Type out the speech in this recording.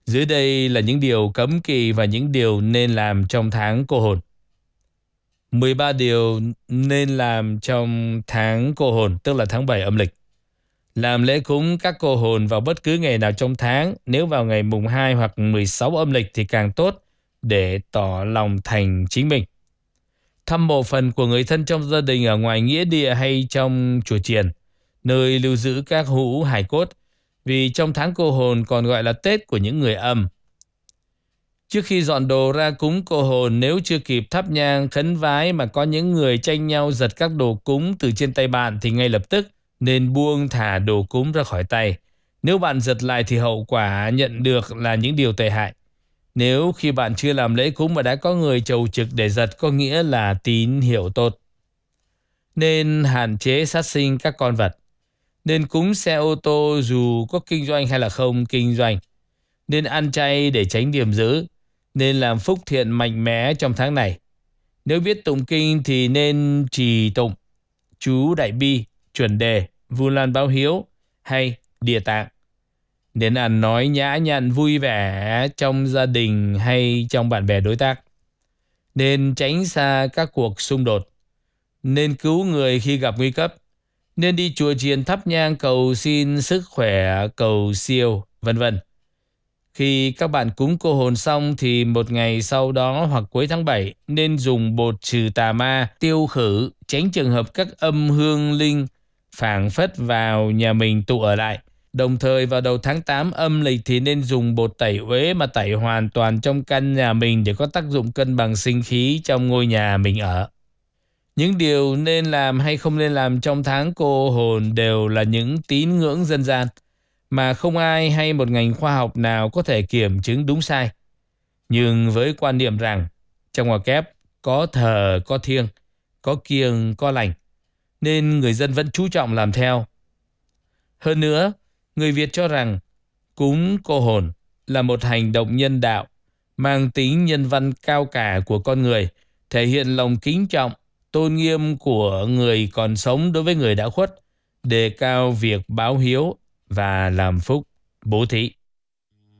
Dưới đây là những điều cấm kỵ và những điều nên làm trong tháng cô hồn. 13 điều nên làm trong tháng cô hồn, tức là tháng 7 âm lịch. Làm lễ cúng các cô hồn vào bất cứ ngày nào trong tháng, nếu vào ngày mùng 2 hoặc 16 âm lịch thì càng tốt để tỏ lòng thành chính mình. Thăm mộ phần của người thân trong gia đình ở ngoài nghĩa địa hay trong chùa chiền, nơi lưu giữ các hũ hài cốt, vì trong tháng cô hồn còn gọi là Tết của những người âm. Trước khi dọn đồ ra cúng cô hồn, nếu chưa kịp thắp nhang khấn vái mà có những người tranh nhau giật các đồ cúng từ trên tay bạn thì ngay lập tức nên buông thả đồ cúng ra khỏi tay. Nếu bạn giật lại thì hậu quả nhận được là những điều tệ hại. Nếu khi bạn chưa làm lễ cúng mà đã có người chầu trực để giật, có nghĩa là tín hiệu tốt. Nên hạn chế sát sinh các con vật. Nên cúng xe ô tô dù có kinh doanh hay là không kinh doanh. Nên ăn chay để tránh điểm dữ. Nên làm phúc thiện mạnh mẽ trong tháng này. Nếu biết tụng kinh thì nên trì tụng chú Đại Bi, Chuẩn Đề, Vu Lan Báo Hiếu hay Địa Tạng. Nên ăn nói nhã nhặn vui vẻ trong gia đình hay trong bạn bè đối tác. Nên tránh xa các cuộc xung đột. Nên cứu người khi gặp nguy cấp. Nên đi chùa chiền thắp nhang cầu xin sức khỏe, cầu siêu, vân vân. Khi các bạn cúng cô hồn xong thì một ngày sau đó hoặc cuối tháng 7 nên dùng bột trừ tà ma, tiêu khử, tránh trường hợp các âm hương linh phảng phất vào nhà mình tụ ở lại. Đồng thời vào đầu tháng 8 âm lịch thì nên dùng bột tẩy uế mà tẩy hoàn toàn trong căn nhà mình để có tác dụng cân bằng sinh khí trong ngôi nhà mình ở. Những điều nên làm hay không nên làm trong tháng cô hồn đều là những tín ngưỡng dân gian mà không ai hay một ngành khoa học nào có thể kiểm chứng đúng sai. Nhưng với quan niệm rằng trong ngoặc kép có thờ có thiêng, có kiêng có lành, nên người dân vẫn chú trọng làm theo. Hơn nữa, người Việt cho rằng cúng cô hồn là một hành động nhân đạo, mang tính nhân văn cao cả của con người, thể hiện lòng kính trọng, tôn nghiêm của người còn sống đối với người đã khuất, đề cao việc báo hiếu và làm phúc, bố thí.